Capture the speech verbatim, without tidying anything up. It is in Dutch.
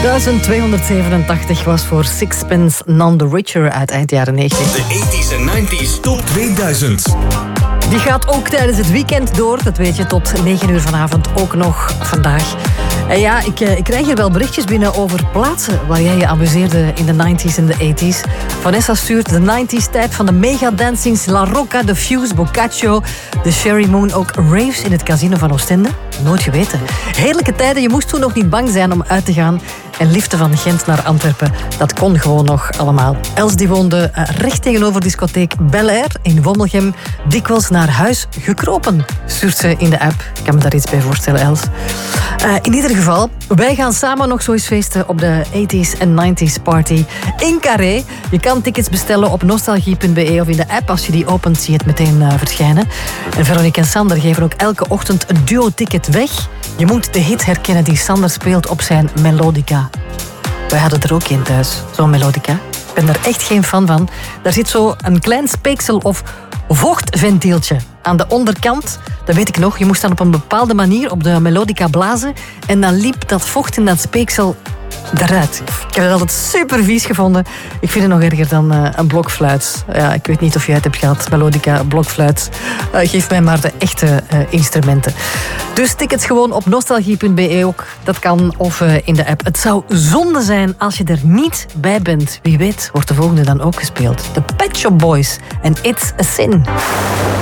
duizend tweehonderdzevenentachtig was voor Sixpence None the Richer uit eind jaren negentig. De tachtiger en negentiger Top tweeduizend. Die gaat ook tijdens het weekend door, dat weet je, tot negen uur vanavond ook nog vandaag. En ja, ik, ik krijg hier wel berichtjes binnen over plaatsen waar jij je amuseerde in de negentiger en de tachtiger. Vanessa stuurt de negentiger tijd van de megadancings, La Rocca, de Fuse, Boccaccio, de Sherry Moon, ook raves in het casino van Oostende. Nooit geweten. Heerlijke tijden, je moest toen nog niet bang zijn om uit te gaan. En liften van Gent naar Antwerpen, dat kon gewoon nog allemaal. Els die woonde recht tegenover discotheek Bel Air in Wommelgem. Dikwijls naar huis gekropen, stuurt ze in de app. Ik kan me daar iets bij voorstellen, Els. Uh, in ieder geval, wij gaan samen nog zo eens feesten op de tachtiger en negentiger party in Carré. Je kan tickets bestellen op nostalgie punt be of in de app. Als je die opent, zie je het meteen uh, verschijnen. En Veronique en Sander geven ook elke ochtend een duo-ticket weg. Je moet de hit herkennen die Sander speelt op zijn melodica. Wij hadden er ook in thuis, zo'n melodica. Ik ben daar echt geen fan van. Daar zit zo een klein speeksel of vochtventieltje aan de onderkant. Dat weet ik nog. Je moest dan op een bepaalde manier op de melodica blazen. En dan liep dat vocht in dat speeksel eruit. Ik heb het altijd super vies gevonden. Ik vind het nog erger dan uh, een blokfluit. Ja, ik weet niet of jij het hebt gehad. Melodica, blokfluit. Uh, geef mij maar de echte uh, instrumenten. Dus tickets gewoon op nostalgie punt be ook. Dat kan. Of uh, in de app. Het zou zonde zijn als je er niet bij bent. Wie weet wordt de volgende dan ook gespeeld. De Pet Shop Boys en It's a Sin.